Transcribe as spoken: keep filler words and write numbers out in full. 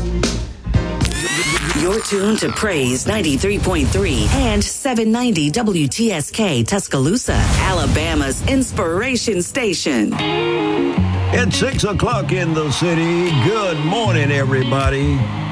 You're tuned to Praise ninety-three point three and seven ninety W T S K Tuscaloosa, Alabama's inspiration station. It's six o'clock in the city. Good morning, everybody.